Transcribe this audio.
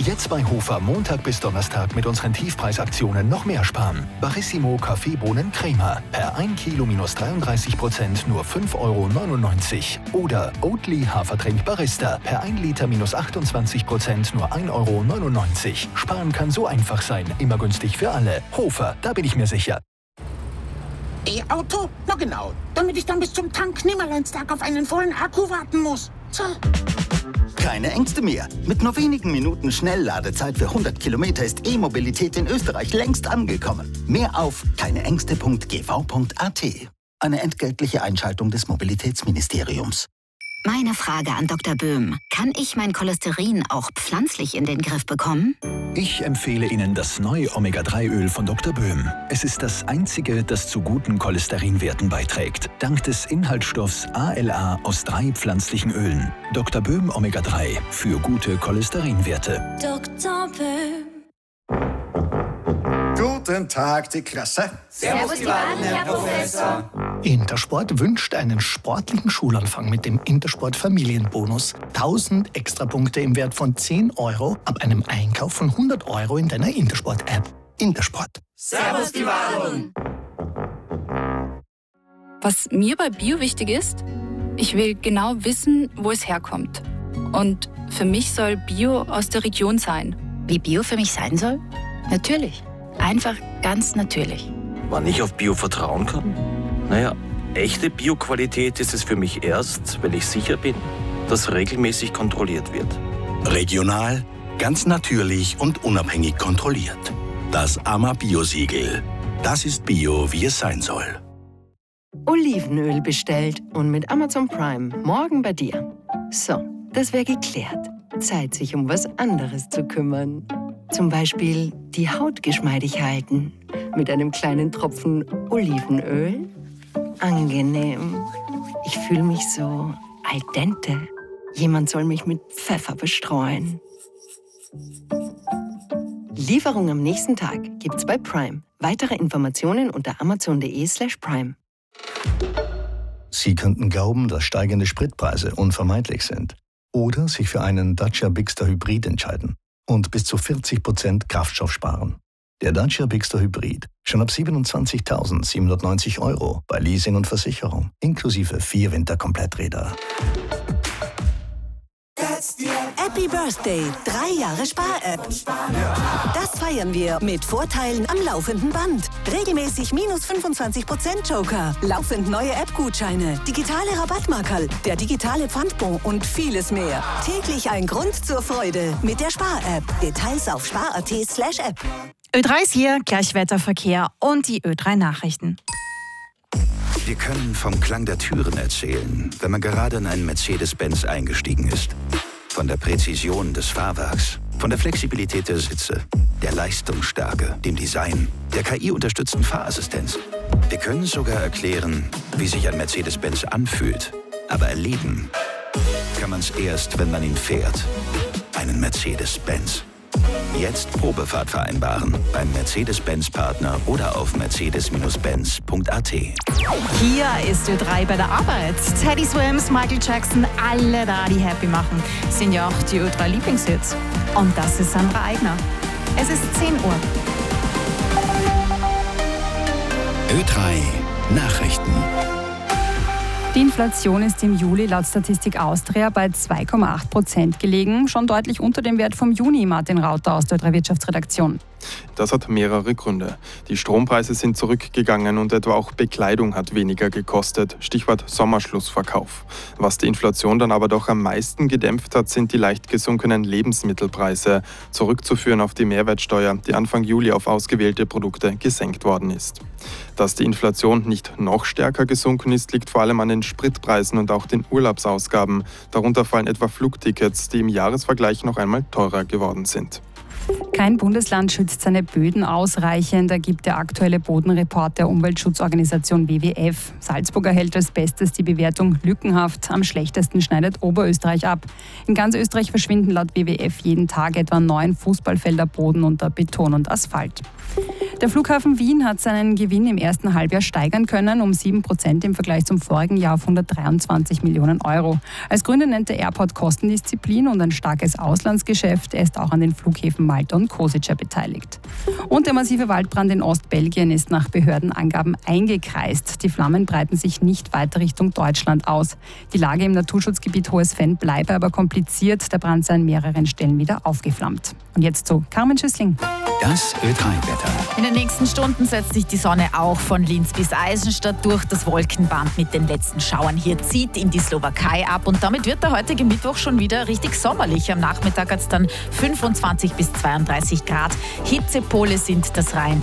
Jetzt bei Hofer Montag bis Donnerstag mit unseren Tiefpreisaktionen noch mehr sparen. Barissimo Kaffeebohnen Crema. Per 1 Kilo minus 33% nur 5,99 €. Oder Oatly Hafertrink Barista. Per 1 Liter minus 28% nur 1,99 €. Sparen kann so einfach sein. Immer günstig für alle. Hofer, da bin ich mir sicher. E-Auto? Na genau. Damit ich dann bis zum Tank-Nimmerleinstag auf einen vollen Akku warten muss. So. Keine Ängste mehr. Mit nur wenigen Minuten Schnellladezeit für 100 Kilometer ist E-Mobilität in Österreich längst angekommen. Mehr auf keineängste.gv.at. Eine entgeltliche Einschaltung des Mobilitätsministeriums. Meine Frage an Dr. Böhm. Kann ich mein Cholesterin auch pflanzlich in den Griff bekommen? Ich empfehle Ihnen das neue Omega-3-Öl von Dr. Böhm. Es ist das einzige, das zu guten Cholesterinwerten beiträgt. Dank des Inhaltsstoffs ALA aus 3 pflanzlichen Ölen. Dr. Böhm Omega-3 für gute Cholesterinwerte. Dr. Böhm. Guten Tag, die Klasse. Servus, die Baden, Herr Professor. Intersport wünscht einen sportlichen Schulanfang mit dem Intersport Familienbonus. 1000 Extrapunkte im Wert von 10 € ab einem Einkauf von 100 € in deiner Intersport-App. Intersport. Servus, die Baden. Was mir bei Bio wichtig ist, ich will genau wissen, wo es herkommt. Und für mich soll Bio aus der Region sein. Wie Bio für mich sein soll? Natürlich. Einfach ganz natürlich. Wann ich auf Bio vertrauen kann? Naja, echte Bio-Qualität ist es für mich erst, wenn ich sicher bin, dass regelmäßig kontrolliert wird. Regional, ganz natürlich und unabhängig kontrolliert. Das AMA-Bio-Siegel. Das ist Bio, wie es sein soll. Olivenöl bestellt und mit Amazon Prime morgen bei dir. So, das wäre geklärt. Zeit, sich um was anderes zu kümmern. Zum Beispiel die Haut geschmeidig halten. Mit einem kleinen Tropfen Olivenöl. Angenehm. Ich fühle mich so al dente. Jemand soll mich mit Pfeffer bestreuen. Lieferung am nächsten Tag gibt's bei Prime. Weitere Informationen unter amazon.de/prime. Sie könnten glauben, dass steigende Spritpreise unvermeidlich sind. Oder sich für einen Dacia Bigster Hybrid entscheiden und bis zu 40% Kraftstoff sparen. Der Dacia Bigster Hybrid schon ab 27.790 € bei Leasing und Versicherung, inklusive 4 Winterkompletträder. Happy Birthday, 3 Jahre Spar-App. Das feiern wir mit Vorteilen am laufenden Band. Regelmäßig minus 25% Joker, laufend neue App-Gutscheine, digitale Rabattmarkerl, der digitale Pfandbon und vieles mehr. Täglich ein Grund zur Freude mit der Spar-App. Details auf spar.at/app. Ö3 ist hier, gleich Wetterverkehr und die Ö3 Nachrichten. Wir können vom Klang der Türen erzählen, wenn man gerade in einen Mercedes-Benz eingestiegen ist. Von der Präzision des Fahrwerks, von der Flexibilität der Sitze, der Leistungsstärke, dem Design, der KI-unterstützten Fahrassistenz. Wir können sogar erklären, wie sich ein Mercedes-Benz anfühlt. Aber erleben kann man es erst, wenn man ihn fährt. Einen Mercedes-Benz. Jetzt Probefahrt vereinbaren beim Mercedes-Benz-Partner oder auf mercedes-benz.at. Hier ist Ö3 bei der Arbeit. Teddy Swims, Michael Jackson, alle da, die happy machen, sind ja auch die Ö3 Lieblingshits. Und das ist Sandra Eigner. Es ist 10 Uhr. Ö3 Nachrichten. Die Inflation ist im Juli laut Statistik Austria bei 2,8% gelegen, schon deutlich unter dem Wert vom Juni, Martin Rauter aus der Ö3 Wirtschaftsredaktion. Das hat mehrere Gründe. Die Strompreise sind zurückgegangen und etwa auch Bekleidung hat weniger gekostet. Stichwort Sommerschlussverkauf. Was die Inflation dann aber doch am meisten gedämpft hat, sind die leicht gesunkenen Lebensmittelpreise. Zurückzuführen auf die Mehrwertsteuer, die Anfang Juli auf ausgewählte Produkte gesenkt worden ist. Dass die Inflation nicht noch stärker gesunken ist, liegt vor allem an den Spritpreisen und auch den Urlaubsausgaben. Darunter fallen etwa Flugtickets, die im Jahresvergleich noch einmal teurer geworden sind. Kein Bundesland schützt seine Böden ausreichend, ergibt der aktuelle Bodenreport der Umweltschutzorganisation WWF. Salzburg erhält als Bestes die Bewertung lückenhaft. Am schlechtesten schneidet Oberösterreich ab. In ganz Österreich verschwinden laut WWF jeden Tag etwa 9 Fußballfelder Boden unter Beton und Asphalt. Der Flughafen Wien hat seinen Gewinn im ersten Halbjahr steigern können, um 7% im Vergleich zum vorigen Jahr auf 123 Millionen Euro. Als Gründe nennt der Airport Kostendisziplin und ein starkes Auslandsgeschäft. Er ist auch an den Flughäfen Malta und Košice beteiligt. Und der massive Waldbrand in Ostbelgien ist nach Behördenangaben eingekreist. Die Flammen breiten sich nicht weiter Richtung Deutschland aus. Die Lage im Naturschutzgebiet Hohes Venn bleibe aber kompliziert. Der Brand sei an mehreren Stellen wieder aufgeflammt. Und jetzt zu Carmen Schüssling. Das Ö3-Wetter. In den nächsten Stunden setzt sich die Sonne auch von Linz bis Eisenstadt durch. Das Wolkenband mit den letzten Schauern hier zieht in die Slowakei ab. Und damit wird der heutige Mittwoch schon wieder richtig sommerlich. Am Nachmittag hat es dann 25 bis 32 Grad. Hitzepole sind das Rhein